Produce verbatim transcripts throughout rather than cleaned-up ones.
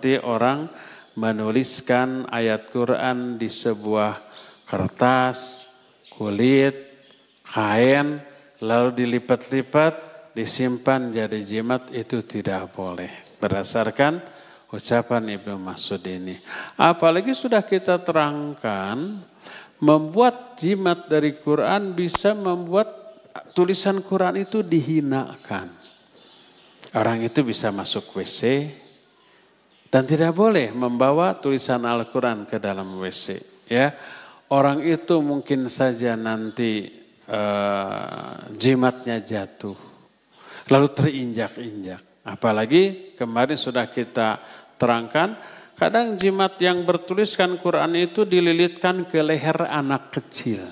seperti orang menuliskan ayat Quran di sebuah kertas, kulit, kain, lalu dilipat-lipat, disimpan jadi jimat, itu tidak boleh. Berdasarkan ucapan Ibnu Mas'ud ini. Apalagi sudah kita terangkan, membuat jimat dari Quran bisa membuat tulisan Quran itu dihinakan. Orang itu bisa masuk W C dan tidak boleh membawa tulisan Al-Quran ke dalam W C. Ya, orang itu mungkin saja nanti uh, jimatnya jatuh, lalu terinjak-injak. Apalagi kemarin sudah kita terangkan, kadang jimat yang bertuliskan Quran itu dililitkan ke leher anak kecil.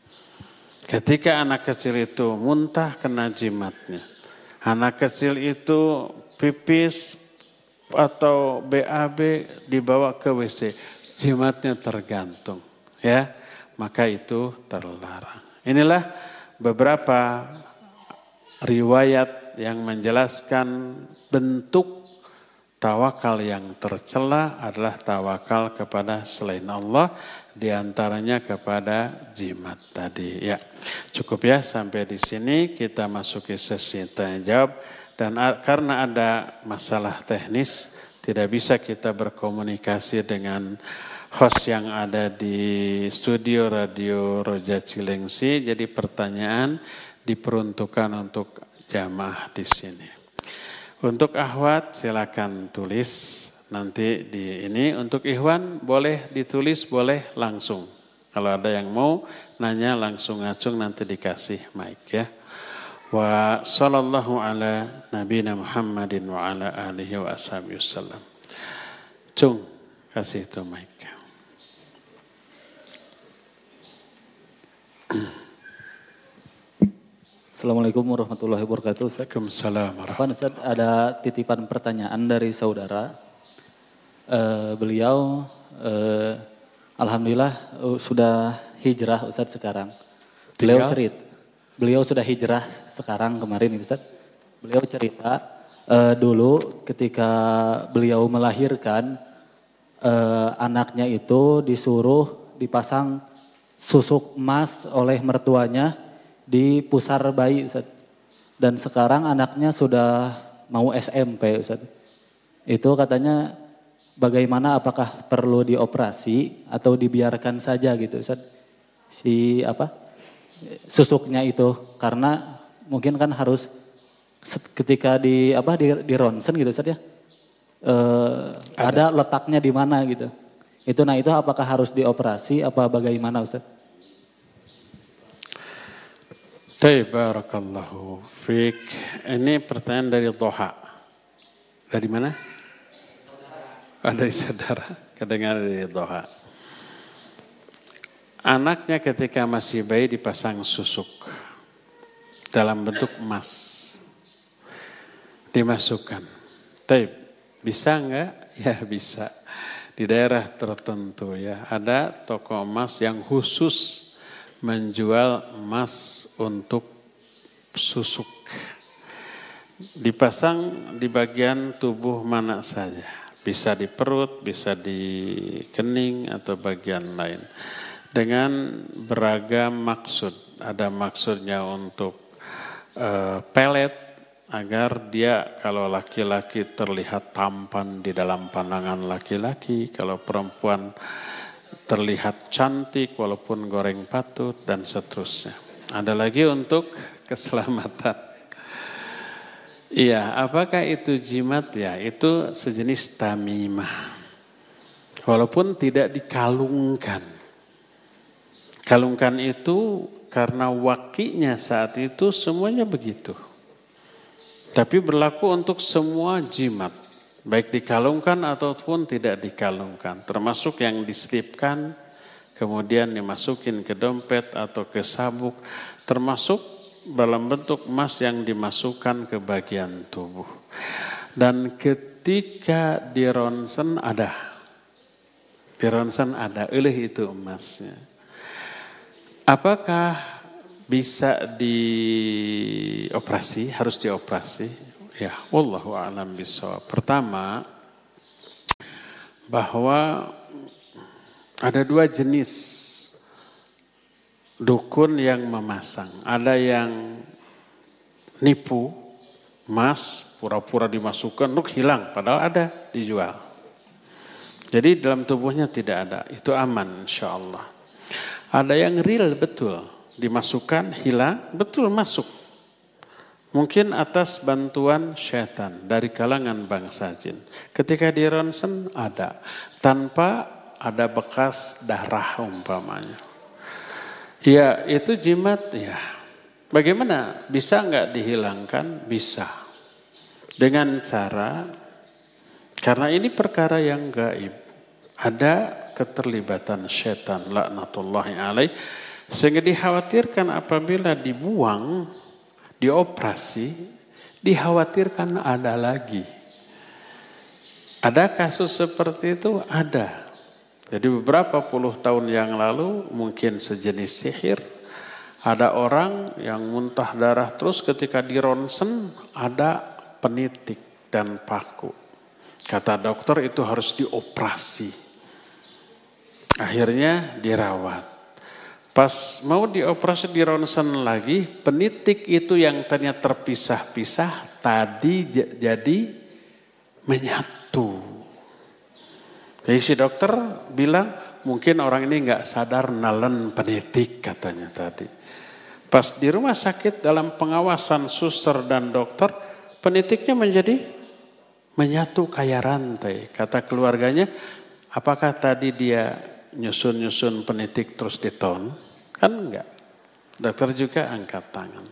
Ketika anak kecil itu muntah kena jimatnya. Anak kecil itu pipis atau B A B dibawa ke W C, jimatnya tergantung, ya, maka itu terlarang. Inilah beberapa riwayat yang menjelaskan bentuk tawakal yang tercela adalah tawakal kepada selain Allah, diantaranya kepada jimat tadi. Ya, cukup ya sampai di sini, kita masuki sesi tanya jawab. Dan karena ada masalah teknis, tidak bisa kita berkomunikasi dengan host yang ada di studio Radio Roja Cilengsi. Jadi pertanyaan diperuntukkan untuk jamaah di sini. Untuk akhwat silakan tulis nanti di ini. Untuk ikhwan boleh ditulis, boleh langsung. Kalau ada yang mau nanya langsung ngacung, nanti dikasih mic ya. Wa sallallahu ala nabiyina Muhammadin wa ala alihi wa ashabihi wasallam. Cung, kasih itu mic. Assalamualaikum warahmatullahi wabarakatuh. Waalaikumsalam warahmatullahi wabarakatuh. Ada titipan pertanyaan dari saudara. Uh, beliau uh, alhamdulillah uh, sudah hijrah Ustaz sekarang. Beliau Tinggal? cerita, beliau sudah hijrah sekarang kemarin Ustaz. Beliau cerita uh, dulu ketika beliau melahirkan uh, anaknya itu disuruh dipasang susuk emas oleh mertuanya di pusar bayi Ustaz. Dan sekarang anaknya sudah mau S M P Ustaz. Itu katanya bagaimana, apakah perlu dioperasi atau dibiarkan saja gitu Ustaz? Si apa? Susuknya itu, karena mungkin kan harus ketika di apa di, di ronsen gitu Ustaz ya. E, ada. ada letaknya di mana gitu. Itu nah itu apakah harus dioperasi apa bagaimana Ustaz? Barakallahu fiik. Ini pertanyaan dari Doha. Dari mana? Oh, dari saudara. Kedengaran dari Doha. Anaknya ketika masih bayi dipasang susuk dalam bentuk emas. Dimasukkan. Taib, bisa enggak? Ya bisa. Di daerah tertentu ya. Ada toko emas yang khusus menjual emas untuk susuk. Dipasang di bagian tubuh mana saja. Bisa di perut, bisa di kening atau bagian lain. Dengan beragam maksud. Ada maksudnya untuk uh, pelet, agar dia kalau laki-laki terlihat tampan di dalam pandangan laki-laki. Kalau perempuan terlihat cantik walaupun goreng patut dan seterusnya. Ada lagi untuk keselamatan. Iya, apakah itu jimat? Ya, itu sejenis tamimah. Walaupun tidak dikalungkan. Kalungkan itu karena wakinya saat itu semuanya begitu. Tapi berlaku untuk semua jimat. Baik dikalungkan ataupun tidak dikalungkan. Termasuk yang diselipkan, kemudian dimasukin ke dompet atau ke sabuk. Termasuk dalam bentuk emas yang dimasukkan ke bagian tubuh. Dan ketika di ronsen ada. Di ronsen ada, oleh itu emasnya. Apakah bisa dioperasi? Harus dioperasi? Ya, wallahu a'lam bishawab. Pertama, bahwa ada dua jenis dukun yang memasang. Ada yang nipu, emas, pura-pura dimasukkan, nuk hilang, padahal ada, dijual. Jadi dalam tubuhnya tidak ada, itu aman insya Allah. Ada yang real betul, dimasukkan, hilang, betul masuk. Mungkin atas bantuan syaitan dari kalangan bangsa jin. Ketika di ronsen ada, tanpa ada bekas darah umpamanya. Ya itu jimat ya. Bagaimana? Bisa nggak dihilangkan? Bisa. Dengan cara, karena ini perkara yang gaib. Ada keterlibatan syaitan laknatullahi alaih. Sehingga dikhawatirkan apabila dibuang, dioperasi, dikhawatirkan ada lagi. Ada kasus seperti itu? Ada. Jadi beberapa puluh tahun yang lalu mungkin sejenis sihir. Ada orang yang muntah darah terus ketika di ronsen ada penitik dan paku. Kata dokter itu harus dioperasi. Akhirnya dirawat. Pas mau dioperasi di ronsen lagi, penitik itu yang tadinya terpisah-pisah tadi jadi menyatu. Jadi si dokter bilang mungkin orang ini nggak sadar nelen penitik katanya tadi. Pas di rumah sakit dalam pengawasan suster dan dokter, penitiknya menjadi menyatu kayak rantai. Kata keluarganya, apakah tadi dia nyusun-nyusun penitik terus diton? Kan enggak. Dokter juga angkat tangan.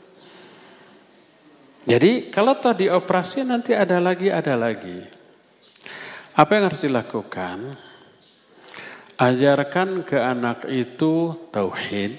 Jadi kalau tadi operasi nanti ada lagi, ada lagi. Apa yang harus dilakukan? Ajarkan ke anak itu tauhid,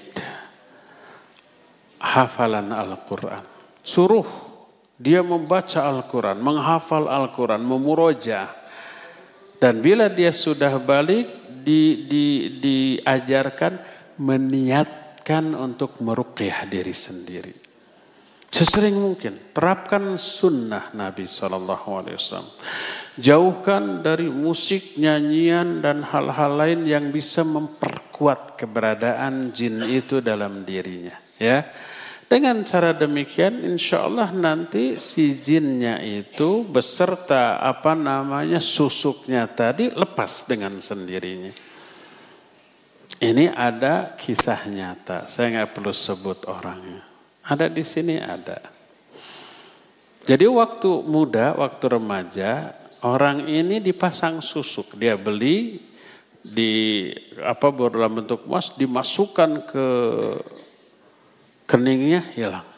hafalan Al-Quran. Suruh dia membaca Al-Quran, menghafal Al-Quran, memurojaah. Dan bila dia sudah balik, di, di, diajarkan meniatkan untuk meruqyah diri sendiri. Sesering mungkin terapkan sunnah Nabi shallallahu alaihi wasallam. Jauhkan dari musik, nyanyian dan hal-hal lain yang bisa memperkuat keberadaan jin itu dalam dirinya. Ya, dengan cara demikian, insya Allah nanti si jinnya itu beserta apa namanya susuknya tadi lepas dengan sendirinya. Ini ada kisah nyata. Saya nggak perlu sebut orangnya. Ada di sini ada. Jadi waktu muda, waktu remaja, orang ini dipasang susuk. Dia beli di apa dalam bentuk emas, dimasukkan ke keningnya, hilang.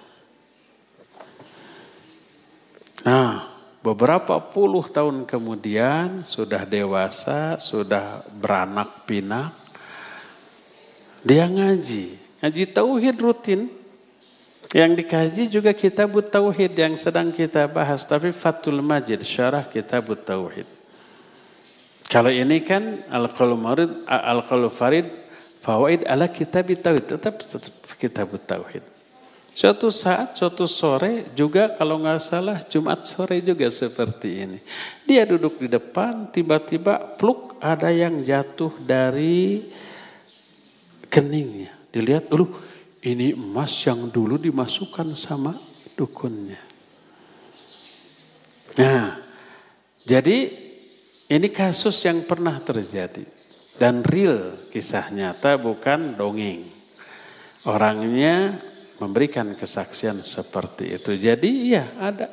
Nah, beberapa puluh tahun kemudian sudah dewasa, sudah beranak pinak. Dia ngaji, ngaji tauhid rutin. Yang dikaji juga Kitabut Tauhid yang sedang kita bahas, tapi Fathul Majid syarah Kitabut Tauhid. Kalau ini kan Al-Qaul Marid, Al-Qaul Farid, Fawaid ala Kitabut Tauhid, tetap Kitabut Tauhid. Suatu saat, suatu sore juga kalau nggak salah Jumat sore juga seperti ini. Dia duduk di depan, tiba-tiba pluk ada yang jatuh dari keningnya. Dilihat, aduh ini emas yang dulu dimasukkan sama dukunnya. Nah, jadi ini kasus yang pernah terjadi. Dan real kisah nyata bukan dongeng. Orangnya memberikan kesaksian seperti itu. Jadi iya ada.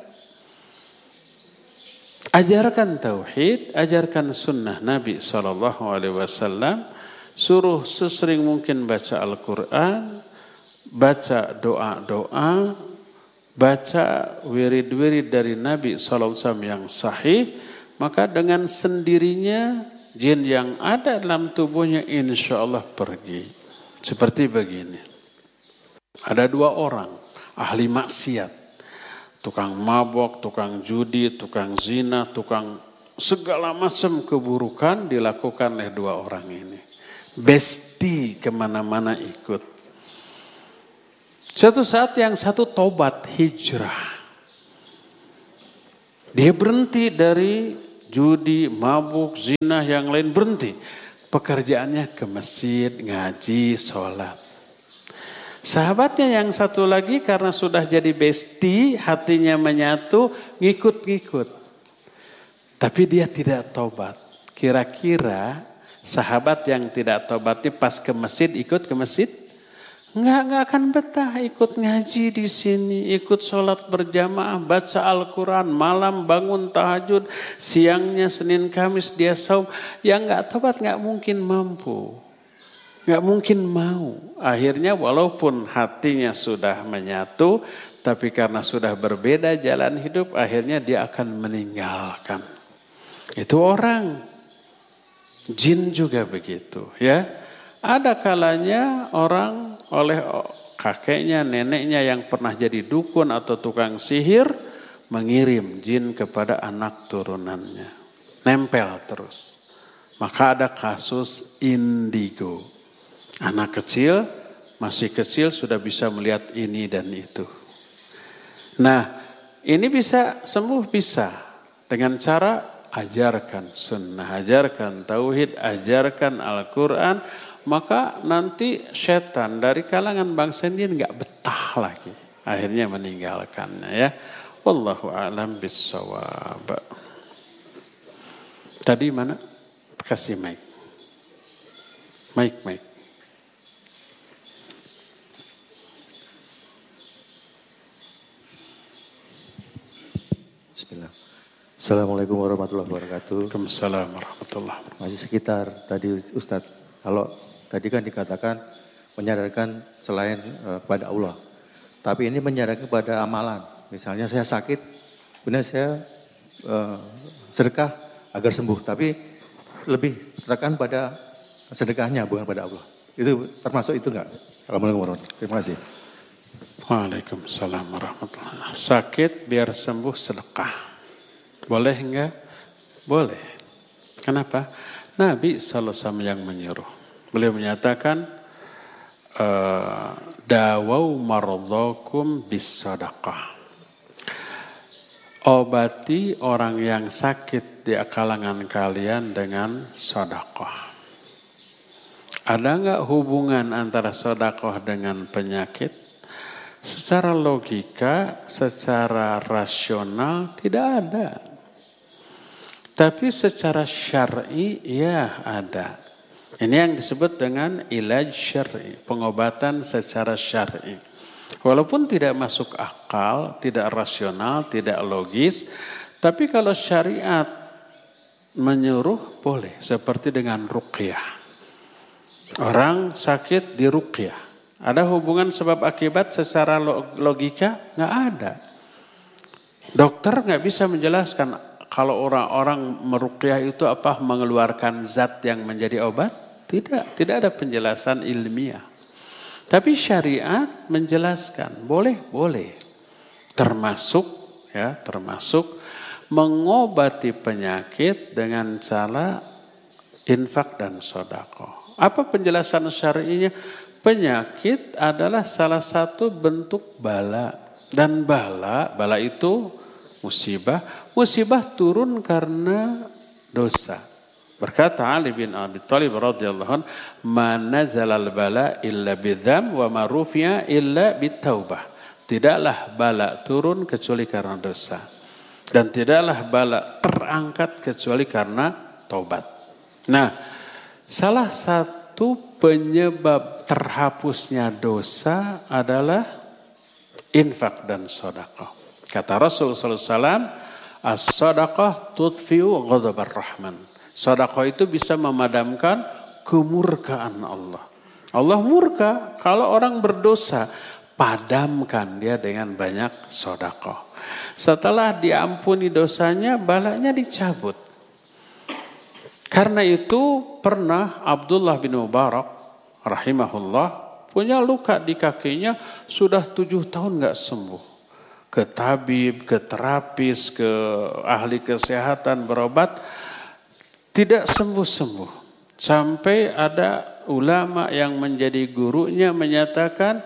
Ajarkan tauhid, ajarkan sunnah Nabi shallallahu alaihi wasallam. Suruh sesering mungkin baca Al-Quran, baca doa-doa, baca wirid-wirid dari Nabi shallallahu alaihi wasallam yang sahih, maka dengan sendirinya jin yang ada dalam tubuhnya insya Allah pergi. Seperti begini. Ada dua orang, ahli maksiat. Tukang mabok, tukang judi, tukang zina, tukang segala macam keburukan dilakukan oleh dua orang ini. Besti kemana-mana ikut. Suatu saat yang satu tobat hijrah. Dia berhenti dari judi, mabuk, zina, yang lain berhenti. Pekerjaannya ke masjid, ngaji, sholat. Sahabatnya yang satu lagi karena sudah jadi bestie, hatinya menyatu, ngikut-ngikut. Tapi dia tidak tobat. Kira-kira sahabat yang tidak tobat pas ke masjid, ikut ke masjid? Enggak, enggak akan betah ikut ngaji di sini, ikut sholat berjamaah, baca Al-Quran, malam bangun tahajud, siangnya Senin Kamis dia saum. Yang enggak tobat enggak mungkin mampu. Nggak mungkin mau. Akhirnya walaupun hatinya sudah menyatu, tapi karena sudah berbeda jalan hidup, akhirnya dia akan meninggalkan. Itu orang. Jin juga begitu, ya. Ada kalanya orang oleh kakeknya, neneknya yang pernah jadi dukun atau tukang sihir, mengirim jin kepada anak turunannya. Nempel terus. Maka ada kasus indigo. Anak kecil, masih kecil sudah bisa melihat ini dan itu. Nah, ini bisa sembuh bisa dengan cara ajarkan sunnah, ajarkan tauhid, ajarkan Al-Quran. Maka nanti setan dari kalangan bangsa Indian nggak betah lagi. Akhirnya meninggalkannya ya. Wallahu a'lam bissawab. Tadi mana? Kasih mic. Mic, mic. Bismillah. Assalamualaikum warahmatullahi wabarakatuh. Waalaikumsalam warahmatullahi wabarakatuh. Masih sekitar tadi Ustadz, kalau tadi kan dikatakan menyadarkan selain uh, kepada Allah. Tapi ini menyadarkan kepada amalan. Misalnya saya sakit, benar saya uh, sedekah agar sembuh. Tapi lebih tekan pada sedekahnya bukan pada Allah. Itu termasuk itu enggak? Assalamualaikum warahmatullahi wabarakatuh. Terima kasih. Waalaikumsalam warahmatullahi wabarakatuh. Sakit biar sembuh sedekah. Boleh enggak? Boleh. Kenapa? Nabi sallallahu alaihi wasallam yang menyuruh. Beliau menyatakan, dawau maradhakum bis sadaqah. Obati orang yang sakit di kalangan kalian dengan sedekah. Ada enggak hubungan antara sedekah dengan penyakit? Secara logika, secara rasional tidak ada. Tapi secara syar'i ya ada. Ini yang disebut dengan ilaj syar'i, pengobatan secara syar'i. Walaupun tidak masuk akal, tidak rasional, tidak logis, tapi kalau syariat menyuruh boleh, seperti dengan ruqyah. Orang sakit di ruqyah. Ada hubungan sebab akibat secara logika? Nggak ada. Dokter nggak bisa menjelaskan kalau orang-orang meruqyah itu apa mengeluarkan zat yang menjadi obat? Tidak, tidak ada penjelasan ilmiah. Tapi syariat menjelaskan, boleh, boleh. Termasuk ya, termasuk mengobati penyakit dengan cara infak dan sedekah. Apa penjelasan syar'inya? Penyakit adalah salah satu bentuk bala. Dan bala, bala itu musibah. Musibah turun karena dosa. Berkata Ali bin Abi Thalib radhiyallahu anhu, "Ma nazalal bala illa bidzam wa ma rufi'a illa bitaubah." Tidaklah bala turun kecuali karena dosa. Dan tidaklah bala terangkat kecuali karena taubat. Nah, salah satu penyebab terhapusnya dosa adalah infak dan sedekah. Kata Rasul sallallahu alaihi wasallam, as-sadaqah tudfi'u ghadabar rahman. Sedekah itu bisa memadamkan kemurkaan Allah. Allah murka kalau orang berdosa, padamkan dia dengan banyak sedekah. Setelah diampuni dosanya, balanya dicabut. Karena itu pernah Abdullah bin Mubarak rahimahullah punya luka di kakinya sudah tujuh tahun nggak sembuh. Ke tabib, ke terapis, ke ahli kesehatan berobat tidak sembuh-sembuh. Sampai ada ulama yang menjadi gurunya menyatakan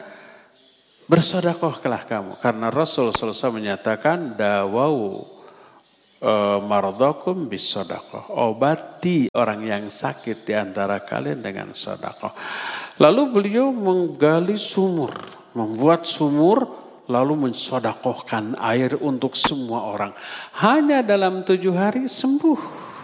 bersedekahlah kamu karena Rasul sallallahu alaihi wasallam menyatakan dawau mardakum bisadaqah. Obati orang yang sakit di antara kalian dengan sedekah. Lalu beliau menggali sumur, membuat sumur lalu mensedekahkan air untuk semua orang. Hanya dalam tujuh hari sembuh.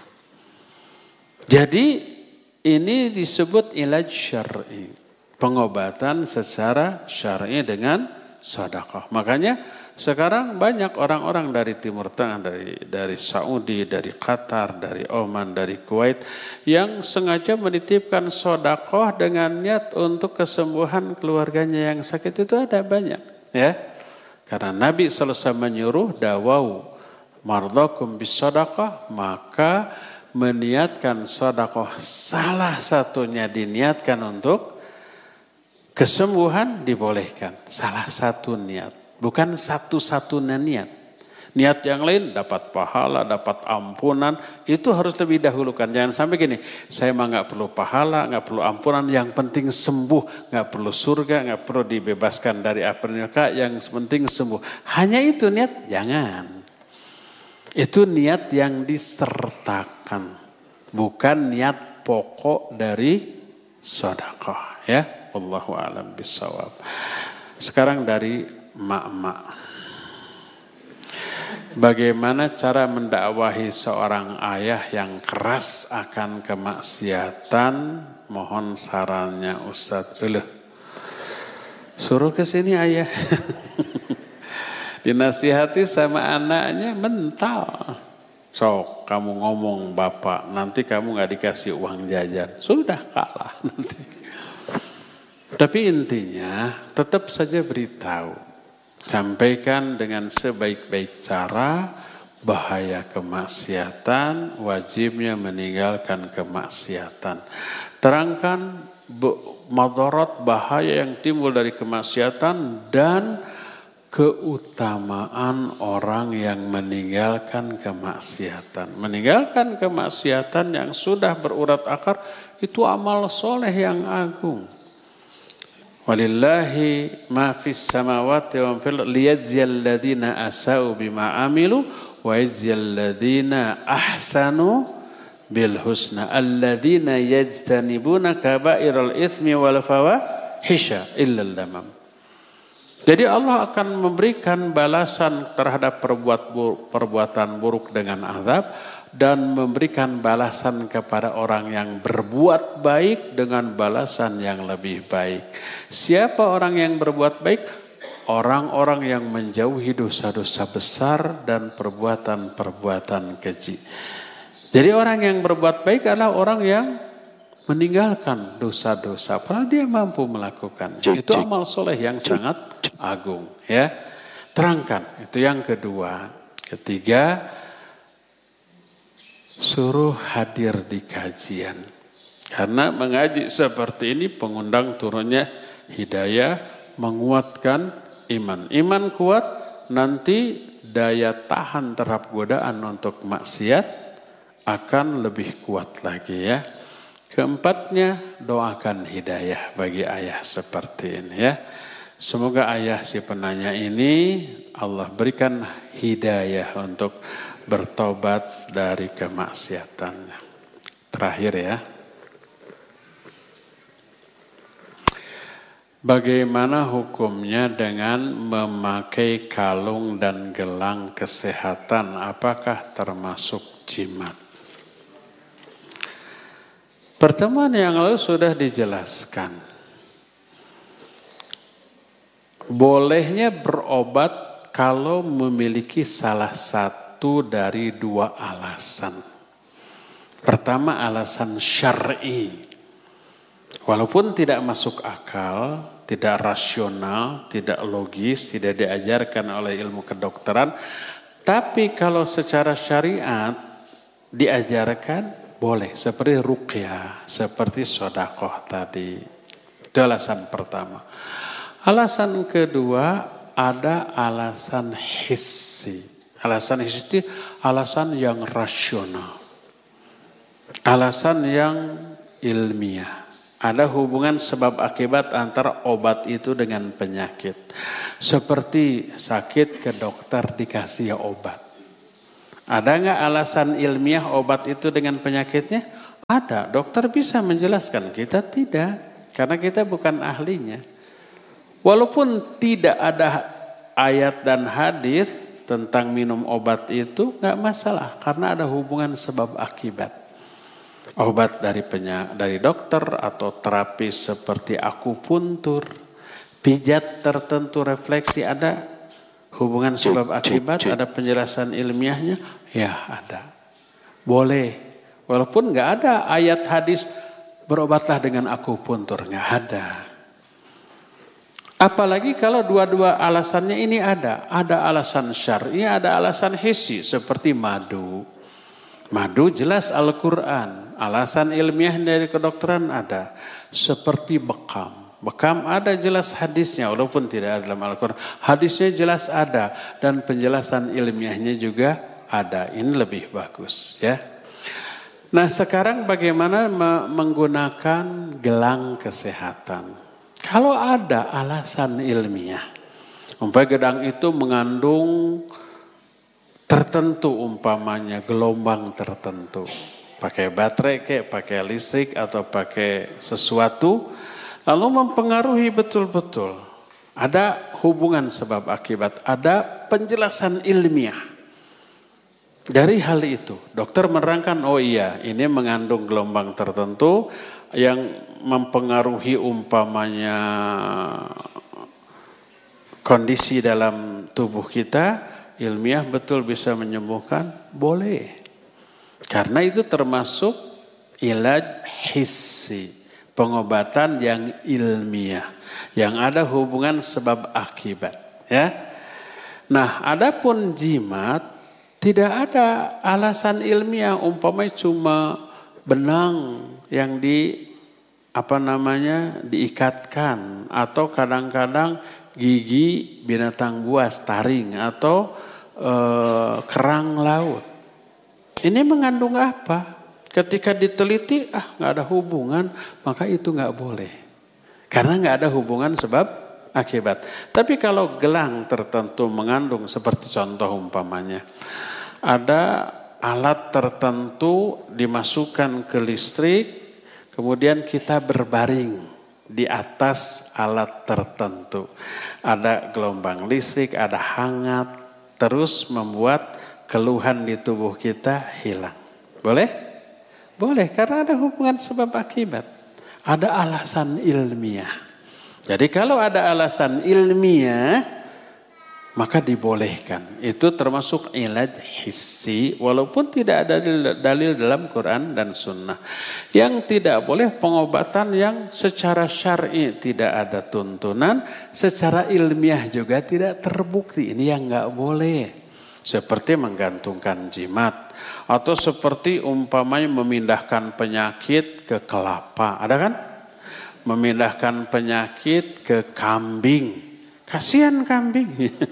Jadi ini disebut ilaj syar'i. Pengobatan secara syar'i dengan sedekah. Makanya sekarang banyak orang-orang dari Timur Tengah, dari dari Saudi, dari Qatar, dari Oman, dari Kuwait yang sengaja menitipkan sedekah dengan niat untuk kesembuhan keluarganya yang sakit, itu ada banyak, ya. Karena Nabi sallallahu alaihi wasallam menyuruh dawau mardakum bisadaqah, maka meniatkan sedekah salah satunya diniatkan untuk kesembuhan dibolehkan. Salah satu niat. Bukan satu-satunya niat. Niat yang lain dapat pahala, dapat ampunan. Itu harus lebih dahulukan. Jangan sampai gini, saya mah gak perlu pahala, gak perlu ampunan. Yang penting sembuh. Gak perlu surga, gak perlu dibebaskan dari api neraka. Yang penting sembuh. Hanya itu niat? Jangan. Itu niat yang disertakan. Bukan niat pokok dari sedekah. Ya, wallahu a'lam bishawab. Sekarang dari mak-mak. Bagaimana cara mendakwahi seorang ayah yang keras akan kemaksiatan? Mohon sarannya Ustadz. Uluh. Suruh ke sini ayah. Dinasihati sama anaknya mental. Sok kamu ngomong bapak, nanti kamu gak dikasih uang jajan. Sudah kalah nanti. Tapi intinya tetap saja beritahu. Sampaikan dengan sebaik-baik cara bahaya kemaksiatan, wajibnya meninggalkan kemaksiatan. Terangkan madarat bahaya yang timbul dari kemaksiatan dan keutamaan orang yang meninggalkan kemaksiatan. Meninggalkan kemaksiatan yang sudah berurat akar itu amal soleh yang agung. Walillahi ma fis samawati wa fil liyajziyal ladzina asau bima amilu wa yajziyal ladzina ahsanu bil husna alladzina yajtanibuna kaba'iral itsmi wal fawahisha illa lamam. Jadi Allah akan memberikan balasan terhadap perbuat buruk, perbuatan buruk dengan azab dan memberikan balasan kepada orang yang berbuat baik dengan balasan yang lebih baik. Siapa orang yang berbuat baik? Orang-orang yang menjauhi dosa-dosa besar dan perbuatan-perbuatan keji. Jadi orang yang berbuat baik adalah orang yang meninggalkan dosa-dosa. Padahal dia mampu melakukannya. Itu amal soleh yang sangat agung. Ya, terangkan. Itu yang kedua. Ketiga, suruh hadir di kajian. Karena mengaji seperti ini pengundang turunnya hidayah, menguatkan iman. Iman kuat, nanti daya tahan terhadap godaan untuk maksiat akan lebih kuat lagi ya. Keempatnya, doakan hidayah bagi ayah seperti ini ya. Semoga ayah si penanya ini Allah berikan hidayah untuk bertobat dari kemaksiatannya. Terakhir ya. Bagaimana hukumnya dengan memakai kalung dan gelang kesehatan? Apakah termasuk jimat? Pertemuan yang lalu sudah dijelaskan. Bolehnya berobat kalau memiliki salah satu dari dua alasan. Pertama, alasan syar'i. Walaupun tidak masuk akal, tidak rasional, tidak logis, tidak diajarkan oleh ilmu kedokteran, tapi kalau secara syariat diajarkan, boleh, seperti ruqyah, seperti sedekah tadi. Itu alasan pertama. Alasan kedua, ada alasan hissi. Alasan hissi itu alasan yang rasional. Alasan yang ilmiah. Ada hubungan sebab akibat antara obat itu dengan penyakit. Seperti sakit ke dokter dikasih obat. Ada nggak alasan ilmiah obat itu dengan penyakitnya? Ada, dokter bisa menjelaskan, kita tidak. Karena kita bukan ahlinya. Walaupun tidak ada ayat dan hadis tentang minum obat itu nggak masalah. Karena ada hubungan sebab akibat. Obat dari penyak, dari dokter atau terapi seperti akupuntur, pijat tertentu, refleksi, ada hubungan sebab akibat, ada penjelasan ilmiahnya, ya ada. Boleh. Walaupun nggak ada ayat hadis berobatlah dengan akupuntur, nggak ada. Apalagi kalau dua-dua alasannya ini ada. Ada alasan syar'i, ada alasan hissi seperti madu. Madu jelas Al-Quran. Alasan ilmiah dari kedokteran ada. Seperti bekam. Bekam ada jelas hadisnya walaupun tidak ada dalam Al-Quran. Hadisnya jelas ada dan penjelasan ilmiahnya juga ada. Ini lebih bagus ya. Nah sekarang bagaimana menggunakan gelang kesehatan? Kalau ada alasan ilmiah, umpamanya gelang itu mengandung tertentu, umpamanya gelombang tertentu, pakai baterai kayak pakai listrik atau pakai sesuatu, lalu mempengaruhi betul-betul. Ada hubungan sebab akibat, ada penjelasan ilmiah. Dari hal itu, dokter menerangkan, oh iya ini mengandung gelombang tertentu yang mempengaruhi umpamanya kondisi dalam tubuh kita, ilmiah betul bisa menyembuhkan, boleh. Karena itu termasuk ilaj hissi, pengobatan yang ilmiah, yang ada hubungan sebab akibat. Ya. Nah, adapun jimat, tidak ada alasan ilmiah, umpamanya cuma benang yang di apa namanya diikatkan atau kadang-kadang gigi binatang buas, taring atau e, kerang laut. Ini mengandung apa? Ketika diteliti, ah nggak ada hubungan, maka itu nggak boleh. Karena nggak ada hubungan sebab akibat. Tapi kalau gelang tertentu mengandung seperti contoh umpamanya, ada alat tertentu dimasukkan ke listrik, kemudian kita berbaring di atas alat tertentu. Ada gelombang listrik, ada hangat, terus membuat keluhan di tubuh kita hilang. Boleh? Boleh, karena ada hubungan sebab akibat. Ada alasan ilmiah. Jadi kalau ada alasan ilmiah, maka dibolehkan. Itu termasuk ilaj hissi, walaupun tidak ada dalil dalam Quran dan Sunnah. Yang tidak boleh pengobatan yang secara syar'i tidak ada tuntunan, secara ilmiah juga tidak terbukti. Ini yang nggak boleh. Seperti menggantungkan jimat, atau seperti umpamanya memindahkan penyakit ke kelapa. Ada kan? Memindahkan penyakit ke kambing. Kasihan kambing.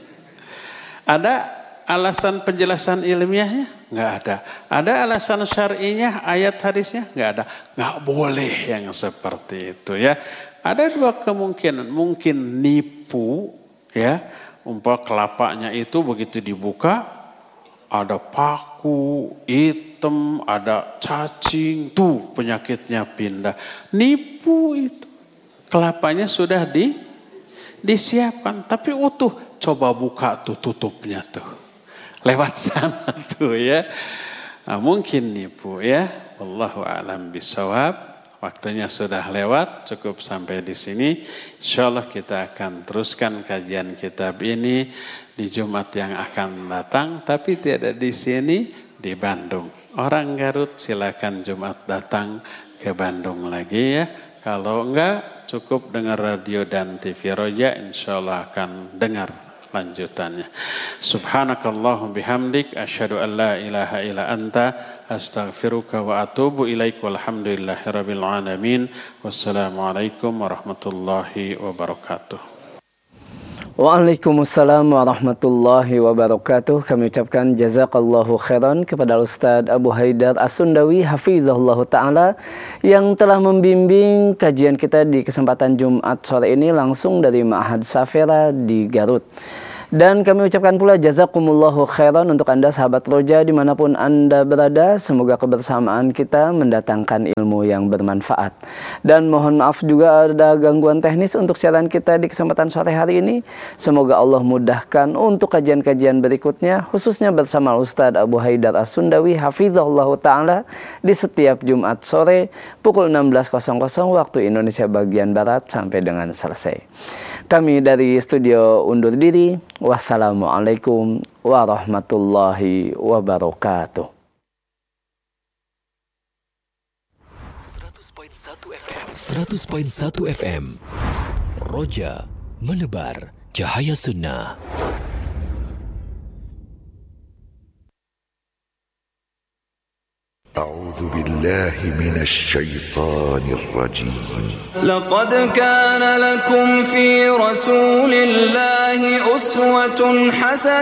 Ada alasan penjelasan ilmiahnya? Nggak ada. Ada alasan syar'inya, ayat hadisnya? Nggak ada. Nggak boleh yang seperti itu ya. Ada dua kemungkinan. Mungkin nipu ya. Umpah kelapanya itu begitu dibuka, ada paku, hitam, ada cacing. Tuh penyakitnya pindah. Nipu itu. Kelapanya sudah di, disiapkan. Tapi utuh. Coba buka tuh tutupnya tuh. Lewat sana tuh ya. Nah, mungkin nipu ya. Wallahu a'lam bishawab. Waktunya sudah lewat. Cukup sampai di sini. Insyaallah kita akan teruskan kajian kitab ini di Jumat yang akan datang. Tapi tidak di sini, di Bandung. Orang Garut silakan Jumat datang ke Bandung lagi ya. Kalau enggak, cukup dengar radio dan T V Roja. Insyaallah akan dengar lanjutannya. Subhanakallahum bihamdik asyhadu an la ilaha illa anta astaghfiruka wa atubu ilaik walhamdulillahirabbil alamin. Wassalamualaikum warahmatullahi wabarakatuh. Waalaikumsalam warahmatullahi wabarakatuh. Kami ucapkan jazakallahu khairan kepada Ustadz Abu Haidar As-Sundawi hafizahullah ta'ala yang telah membimbing kajian kita di kesempatan Jumat sore ini langsung dari Ma'had Safera di Garut. Dan kami ucapkan pula jazakumullahu khairan untuk Anda sahabat Roja dimanapun Anda berada. Semoga kebersamaan kita mendatangkan ilmu yang bermanfaat. Dan mohon maaf juga ada gangguan teknis untuk siaran kita di kesempatan sore hari ini. Semoga Allah mudahkan untuk kajian-kajian berikutnya, khususnya bersama Ustadz Abu Haidar As-Sundawi hafizahullah ta'ala di setiap Jumat sore pukul enam belas waktu Indonesia bagian Barat sampai dengan selesai. Kami dari studio undur diri. Wassalamualaikum warahmatullahi wabarakatuh. seratus koma satu F M Roja menebar cahaya sunnah. أعوذ بالله من الشيطان الرجيم. لقد كان لكم في رسول الله أسوة حسنة